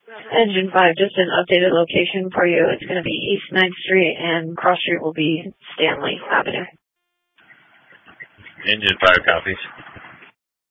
Engine 5, just an updated location for you. It's going to be East 9th Street, and Cross Street will be Stanley Avenue. Engine 5 copies.